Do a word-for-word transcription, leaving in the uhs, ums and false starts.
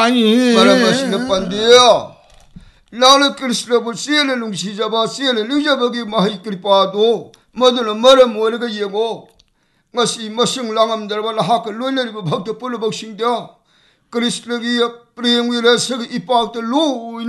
아니. 말하시는 반대야. 나는 그리스도를 시엘을 농시잡아 시엘을 농잡아기 마이 그리파도 뭐들은 말은 뭐래가 예고 ngasi masing langam darwala hak loileri ba bhakta pula bakshing dia Krishna gi prem gi rasa ipak to lo